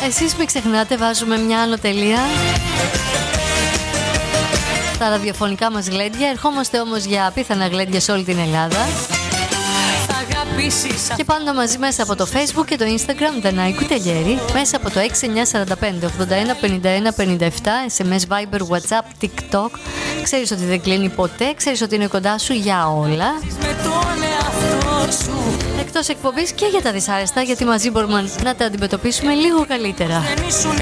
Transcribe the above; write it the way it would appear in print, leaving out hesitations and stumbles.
Εσείς μην ξεχνάτε, βάζουμε μια άνω τελεία στα ραδιοφωνικά μας γλέντια. Ερχόμαστε όμως για απίθανα γλέντια σε όλη την Ελλάδα. Και πάντα μαζί μέσα από το Facebook και το Instagram Δανάη Κουτελιέρη, μέσα από το 6945 81 51 57, SMS, Viber, WhatsApp, TikTok. Ξέρεις ότι δεν κλείνει ποτέ, ξέρεις ότι είναι κοντά σου για όλα. Εκτός εκπομπής και για τα δυσάρεστα, γιατί μαζί μπορούμε να τα αντιμετωπίσουμε λίγο καλύτερα. Δεν ήσουν